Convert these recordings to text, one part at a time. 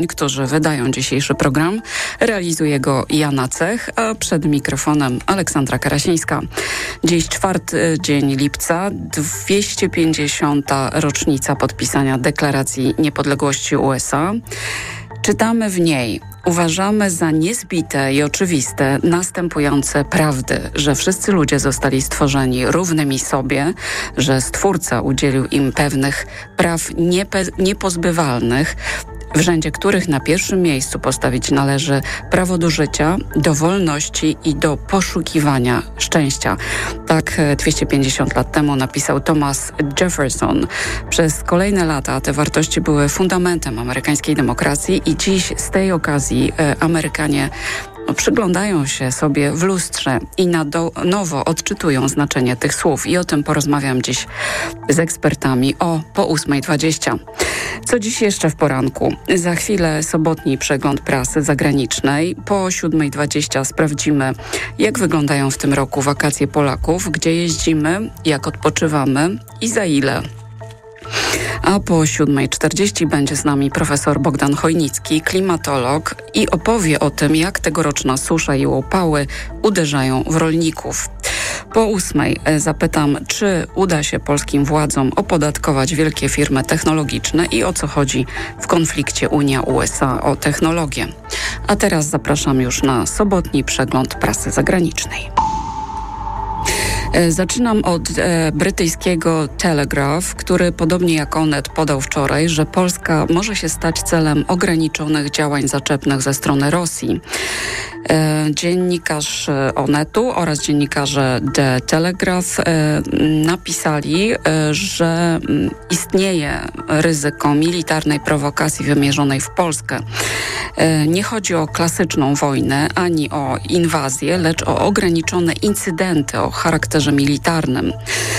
którzy wydają dzisiejszy program. Realizuje go Jana Cech, a przed mikrofonem Aleksandra Karasińska. Dziś 4 dzień lipca, 250. rocznica podpisania Deklaracji Niepodległości USA. Czytamy w niej: uważamy za niezbite i oczywiste następujące prawdy, że wszyscy ludzie zostali stworzeni równymi sobie, że Stwórca udzielił im pewnych praw niepozbywalnych, w rzędzie których na pierwszym miejscu postawić należy prawo do życia, do wolności i do poszukiwania szczęścia. Tak 250 lat temu napisał Thomas Jefferson. Przez kolejne lata te wartości były fundamentem amerykańskiej demokracji i dziś z tej okazji Amerykanie przyglądają się sobie w lustrze i na nowo odczytują znaczenie tych słów. I o tym porozmawiam dziś z ekspertami po 8:20. Co dziś jeszcze w poranku? Za chwilę sobotni przegląd prasy zagranicznej. Po 7:20 sprawdzimy, jak wyglądają w tym roku wakacje Polaków, gdzie jeździmy, jak odpoczywamy i za ile. A po 7:40 będzie z nami profesor Bogdan Chojnicki, klimatolog, i opowie o tym, jak tegoroczna susza i upały uderzają w rolników. Po 8:00 zapytam, czy uda się polskim władzom opodatkować wielkie firmy technologiczne i o co chodzi w konflikcie Unia-USA o technologię. A teraz zapraszam już na sobotni przegląd prasy zagranicznej. Zaczynam od brytyjskiego Telegraph, który podobnie jak Onet podał wczoraj, że Polska może się stać celem ograniczonych działań zaczepnych ze strony Rosji. Dziennikarz Onetu oraz dziennikarze The Telegraph napisali, że istnieje ryzyko militarnej prowokacji wymierzonej w Polskę. Nie chodzi o klasyczną wojnę ani o inwazję, lecz o ograniczone incydenty o charakterze militarnym.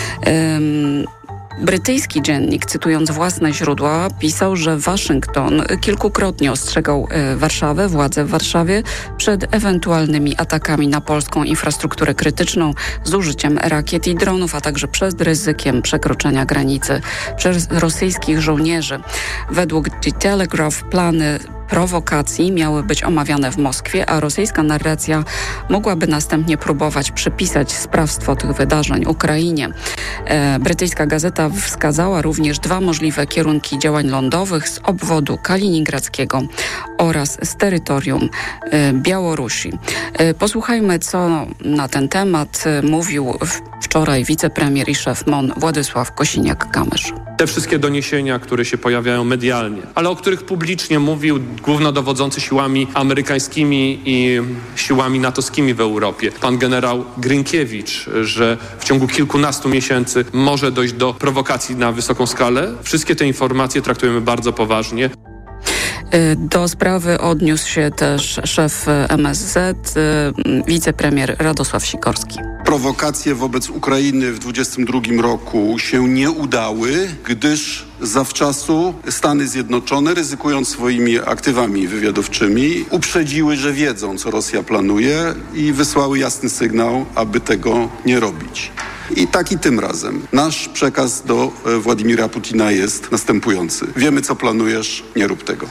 Brytyjski dziennik, cytując własne źródła, pisał, że Waszyngton kilkukrotnie ostrzegał Warszawę, władze w Warszawie, przed ewentualnymi atakami na polską infrastrukturę krytyczną z użyciem rakiet i dronów, a także przed ryzykiem przekroczenia granicy przez rosyjskich żołnierzy. Według The Telegraph plany prowokacji miały być omawiane w Moskwie, a rosyjska narracja mogłaby następnie próbować przypisać sprawstwo tych wydarzeń Ukrainie. Brytyjska gazeta wskazała również 2 możliwe kierunki działań lądowych z obwodu kaliningradzkiego oraz z terytorium Białorusi. Posłuchajmy, co na ten temat mówił wczoraj wicepremier i szef MON Władysław Kosiniak-Kamysz. Te wszystkie doniesienia, które się pojawiają medialnie, ale o których publicznie mówił głównodowodzący siłami amerykańskimi i siłami natowskimi w Europie, pan generał Grynkiewicz, że w ciągu kilkunastu miesięcy może dojść do prowokacji na wysoką skalę. Wszystkie te informacje traktujemy bardzo poważnie. Do sprawy odniósł się też szef MSZ, wicepremier Radosław Sikorski. Prowokacje wobec Ukrainy w 2022 roku się nie udały, gdyż zawczasu Stany Zjednoczone, ryzykując swoimi aktywami wywiadowczymi, uprzedziły, że wiedzą, co Rosja planuje, i wysłały jasny sygnał, aby tego nie robić. I tak i tym razem. Nasz przekaz do Władimira Putina jest następujący. Wiemy, co planujesz, nie rób tego.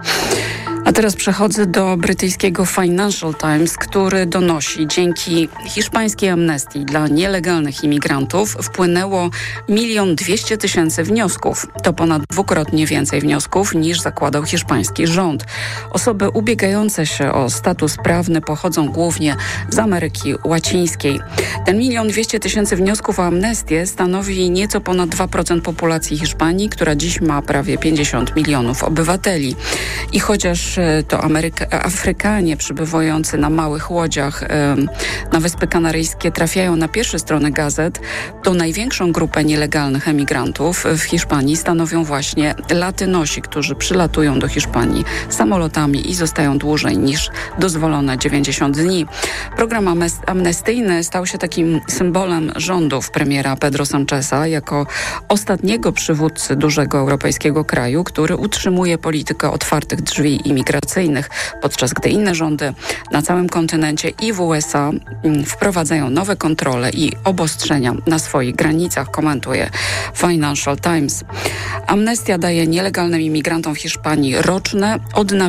A teraz przechodzę do brytyjskiego Financial Times, który donosi, dzięki hiszpańskiej amnestii dla nielegalnych imigrantów wpłynęło 1 200 000 wniosków. To ponad dwukrotnie więcej wniosków niż zakładał hiszpański rząd. Osoby ubiegające się o status prawny pochodzą głównie z Ameryki Łacińskiej. Ten 1 200 000 wniosków o amnestię stanowi nieco ponad 2% populacji Hiszpanii, która dziś ma prawie 50 milionów obywateli. I chociaż to Afrykanie przybywający na małych łodziach na Wyspy Kanaryjskie trafiają na pierwsze strony gazet, to największą grupę nielegalnych emigrantów w Hiszpanii stanowią właśnie Latynosi, którzy przylatują do Hiszpanii samolotami i zostają dłużej niż dozwolone 90 dni. Program amnestyjny stał się takim symbolem rządów premiera Pedro Sancheza jako ostatniego przywódcy dużego europejskiego kraju, który utrzymuje politykę otwartych otwartych drzwi imigracyjnych, podczas gdy inne rządy na całym kontynencie i w USA wprowadzają nowe kontrole i obostrzenia na swoich granicach, komentuje Financial Times. Amnestia daje nielegalnym imigrantom w Hiszpanii roczne odnawianie